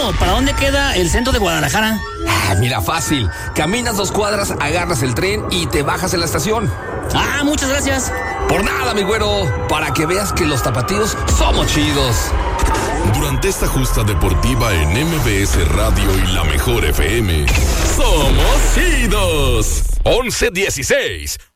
¿para dónde queda el centro de Guadalajara? Mira, fácil. Caminas 2 cuadras, agarras el tren y te bajas en la estación. Muchas gracias. Por nada, mi güero. Para que veas que los tapatíos somos chidos. Durante esta justa deportiva en MBS Radio y La Mejor FM, ¡somos chidos! 11-16